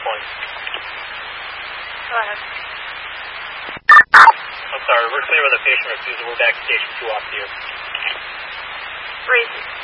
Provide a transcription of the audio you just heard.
point. Go ahead. I'm sorry, we're clear with the patient refusal. We're back to station 2 off here. Breezy.